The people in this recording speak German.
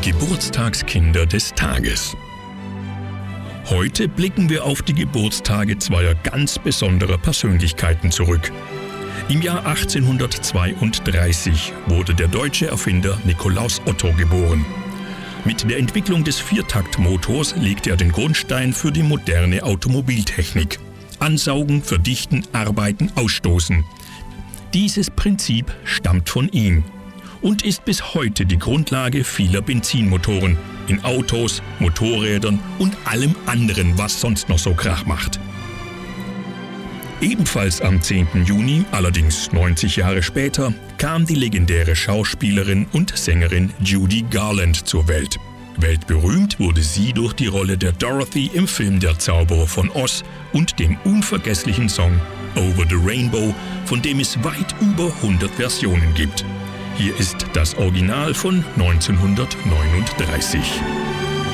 Geburtstagskinder des Tages. Heute blicken wir auf die Geburtstage zweier ganz besonderer Persönlichkeiten zurück. Im Jahr 1832 wurde der deutsche Erfinder Nikolaus Otto geboren. Mit der Entwicklung des Viertaktmotors legte er den Grundstein für die moderne Automobiltechnik. Ansaugen, verdichten, arbeiten, ausstoßen. Dieses Prinzip stammt von ihm und ist bis heute die Grundlage vieler Benzinmotoren in Autos, Motorrädern und allem anderen, was sonst noch so Krach macht. Ebenfalls am 10. Juni, allerdings 90 Jahre später, kam die legendäre Schauspielerin und Sängerin Judy Garland zur Welt. Weltberühmt wurde sie durch die Rolle der Dorothy im Film Der Zauberer von Oz und dem unvergesslichen Song Over the Rainbow, von dem es weit über 100 Versionen gibt. Hier ist das Original von 1939.